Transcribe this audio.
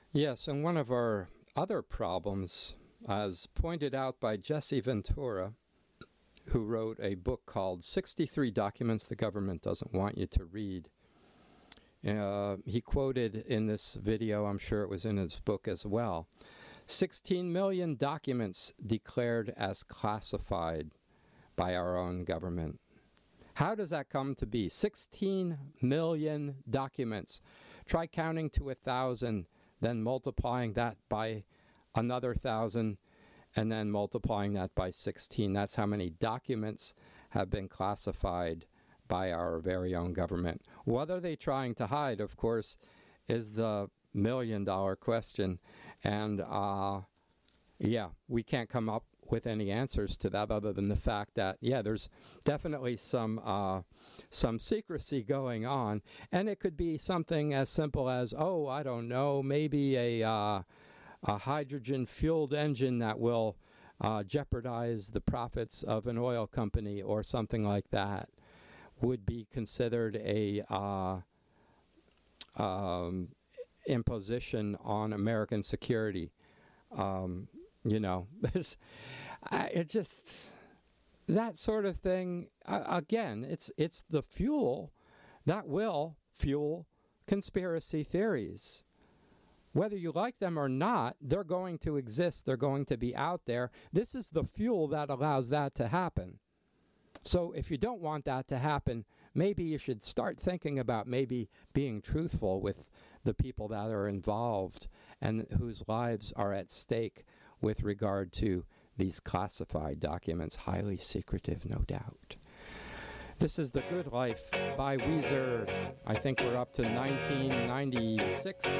Yes, and one of our other problems, as pointed out by Jesse Ventura, who wrote a book called 63 Documents the Government Doesn't Want You to Read. He quoted in this video, I'm sure it was in his book as well, 16 million documents declared as classified by our own government. How does that come to be? 16 million documents. Try counting to 1,000, then multiplying that by another 1,000, and then multiplying that by 16. That's how many documents have been classified by our very own government. What are they trying to hide, of course, is the million-dollar question. And, we can't come up with any answers to that other than the fact that, there's definitely some secrecy going on. And it could be something as simple as, I don't know, maybe a hydrogen-fueled engine that will jeopardize the profits of an oil company or something like that would be considered a imposition on American security. It just, that sort of thing, again, it's the fuel that will fuel conspiracy theories. Whether you like them or not, they're going to exist. They're going to be out there. This is the fuel that allows that to happen. So if you don't want that to happen, maybe you should start thinking about maybe being truthful with the people that are involved and whose lives are at stake with regard to these classified documents, highly secretive, no doubt. This is The Good Life by Weezer. I think we're up to 1996.